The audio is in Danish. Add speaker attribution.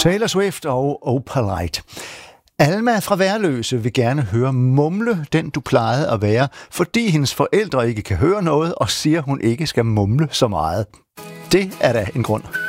Speaker 1: Taylor Swift og Opalite. Alma fra Værløse vil gerne høre Mumle, den du plejede at være, fordi hendes forældre ikke kan høre noget og siger, hun ikke skal mumle så meget. Det er da en grund.